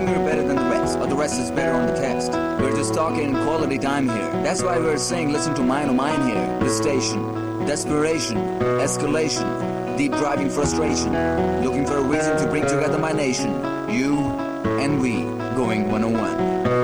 think we're better than the rest, or the rest is better on the test. We're just talking quality time here. That's why we're saying listen to Mine, oh Mine here. The station, desperation, escalation, deep driving frustration, looking for a reason to bring together my nation. You and we, going 101.